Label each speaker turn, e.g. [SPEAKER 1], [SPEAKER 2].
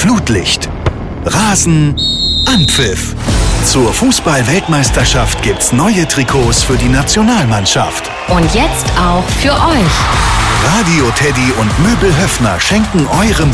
[SPEAKER 1] Flutlicht. Rasen, Anpfiff. Zur Fußball-Weltmeisterschaft gibt's neue Trikots für die Nationalmannschaft.
[SPEAKER 2] Und jetzt auch für euch.
[SPEAKER 1] Radio Teddy und Möbel Höffner schenken eurem